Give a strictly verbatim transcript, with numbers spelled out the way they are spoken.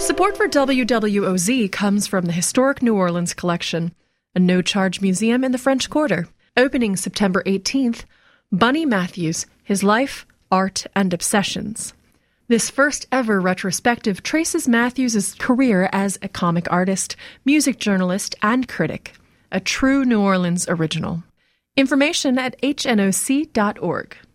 Support for W W O Z comes from the Historic New Orleans Collection, a no-charge museum in the French Quarter. Opening September eighteenth, Bunny Matthews, His Life, Art, and Obsessions. This first-ever retrospective traces Matthews' career as a comic artist, music journalist, and critic. A true New Orleans original. Information at H N O C dot org.